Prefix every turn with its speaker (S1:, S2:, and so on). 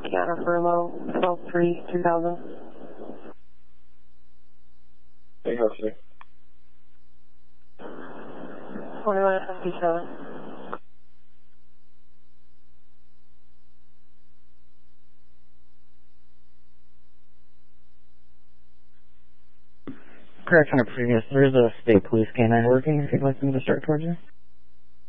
S1: Counter for low 12-3-2000.
S2: Hey, officer.
S1: 2157.
S3: Correction of previous. There's a state police canine working if you'd like them to start towards you.